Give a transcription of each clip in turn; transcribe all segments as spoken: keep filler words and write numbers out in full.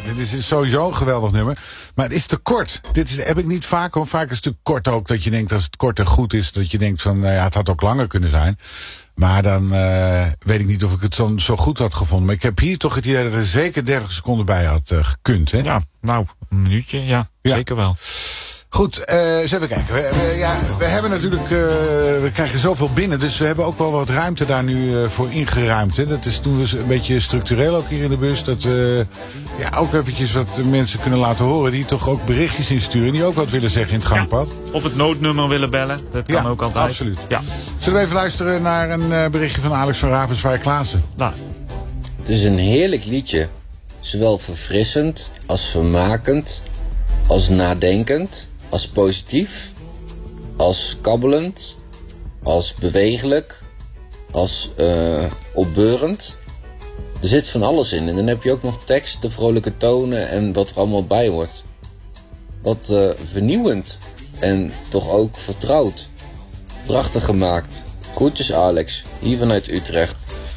dit is sowieso een geweldig nummer. Maar het is te kort. Dit is, heb ik niet vaak, hoor. Vaak is het te kort ook. Dat je denkt, als het kort en goed is, dat je denkt van, nou ja, het had ook langer kunnen zijn. Maar dan uh, weet ik niet of ik het zo, zo goed had gevonden. Maar ik heb hier toch het idee dat er zeker dertig seconden bij had uh, gekund, hè? Ja, nou, een minuutje, ja, ja. Zeker wel. Goed, uh, eens even kijken. We, we, ja, we hebben natuurlijk, uh, we krijgen zoveel binnen, dus we hebben ook wel wat ruimte daar nu uh, voor ingeruimd. Hè. Dat is toen dus een beetje structureel ook hier in de bus. Dat we ja, ook eventjes wat mensen kunnen laten horen die toch ook berichtjes insturen. Die ook wat willen zeggen in het gangpad. Ja, of het noodnummer willen bellen, dat kan ja, ook altijd. Absoluut. Ja. Zullen we even luisteren naar een uh, berichtje van Alex van Ravensvaart-Klaassen? Nou. Het is een heerlijk liedje. Zowel verfrissend als vermakend, als nadenkend. Als positief, als kabbelend, als bewegelijk, als uh, opbeurend. Er zit van alles in. En dan heb je ook nog tekst, de vrolijke tonen en wat er allemaal bij hoort. Wat uh, vernieuwend en toch ook vertrouwd. Prachtig gemaakt. Groetjes Alex, hier vanuit Utrecht.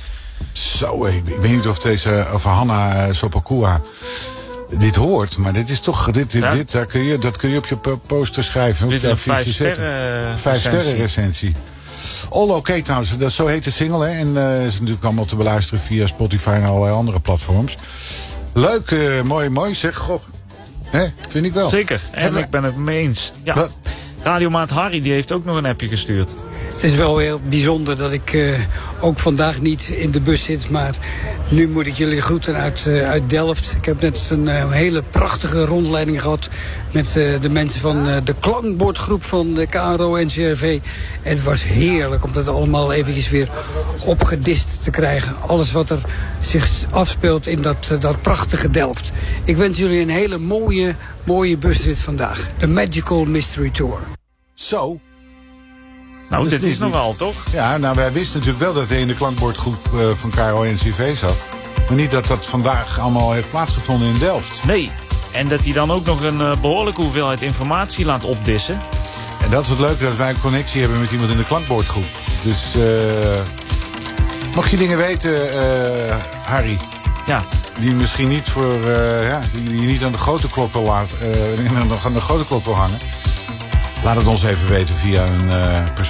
Zo, ik, ik weet niet of deze, of Hanna uh, Sopakua dit hoort, maar dit is toch, dit, dit, ja. dit daar kun je, dat kun je op je poster schrijven. Dit is een vijf sterren Vijf sterren recensie. All OK trouwens, dat, zo heet de single, hè. En uh, is natuurlijk allemaal te beluisteren via Spotify en allerlei andere platforms. Leuk, uh, mooi, mooi zeg. God. Hè, vind ik wel. Zeker, en Hebben... ik ben het mee eens. Ja. Wat? Radiomaat Harry die heeft ook nog een appje gestuurd. Het is wel heel bijzonder dat ik uh, ook vandaag niet in de bus zit. Maar nu moet ik jullie groeten uit, uh, uit Delft. Ik heb net een uh, hele prachtige rondleiding gehad met uh, de mensen van uh, de klankbordgroep van de K R O N C R V. En het was heerlijk om dat allemaal eventjes weer opgedist te krijgen. Alles wat er zich afspeelt in dat, uh, dat prachtige Delft. Ik wens jullie een hele mooie, mooie busrit vandaag. De Magical Mystery Tour. Zo. Nou, dit is nog wel, toch? Ja, nou, wij wisten natuurlijk wel dat hij in de klankbordgroep uh, van K R O N C R V zat. Maar niet dat dat vandaag allemaal heeft plaatsgevonden in Delft. Nee, en dat hij dan ook nog een uh, behoorlijke hoeveelheid informatie laat opdissen. En dat is het leuke, dat wij een connectie hebben met iemand in de klankbordgroep. Dus, uh, mocht je dingen weten, uh, Harry... Ja. Die misschien niet voor, uh, ja, die je niet aan de grote klok wil laten, uh, aan de grote klok wil hangen. Laat het ons even weten via een uh, persoon.